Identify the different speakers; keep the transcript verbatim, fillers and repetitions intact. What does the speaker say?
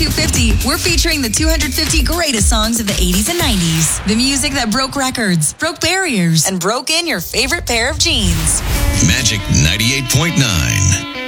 Speaker 1: two fifty, we're featuring the two hundred fifty greatest songs of the eighties and nineties. The music that broke records, broke barriers, and broke in your favorite pair of jeans.
Speaker 2: Magic ninety-eight point nine.